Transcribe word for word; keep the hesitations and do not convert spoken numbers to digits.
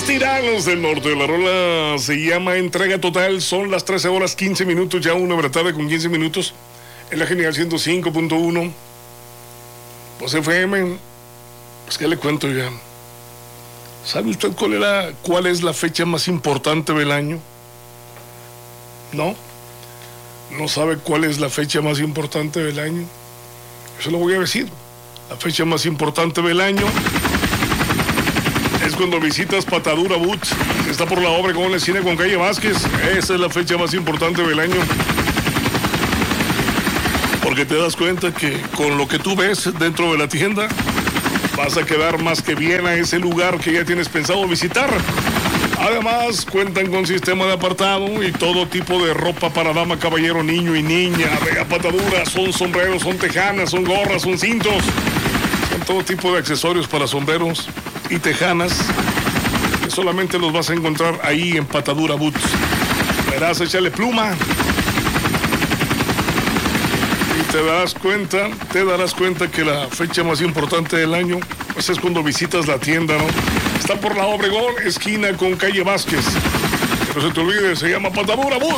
Los Tiranos del Norte. La rola se llama Entrega Total. Son las trece horas quince minutos, ya una de la tarde con quince minutos. En la Genial ciento cinco punto uno. Pues F M. Pues qué le cuento ya. ¿Sabe usted cuál era, cuál es la fecha más importante del año? ¿No? ¿No sabe cuál es la fecha más importante del año? Eso lo voy a decir. La fecha más importante del año es cuando visitas Patadura Boots. Está por la Obregón, la esquina con calle Vázquez. Esa es la fecha más importante del año. Porque te das cuenta que con lo que tú ves dentro de la tienda, vas a quedar más que bien a ese lugar que ya tienes pensado visitar. Además, cuentan con sistema de apartado y todo tipo de ropa para dama, caballero, niño y niña. Ve a Patadura, son sombreros, son tejanas, son gorras, son cintos. Son todo tipo de accesorios para sombreros y tejanas que solamente los vas a encontrar ahí en Patadura Boots. Verás, échale pluma. Y te darás cuenta, te darás cuenta que la fecha más importante del año, pues es cuando visitas la tienda, ¿no? Está por la Obregón, esquina con calle Vázquez. Que no se te olvide, se llama Patadura Boots.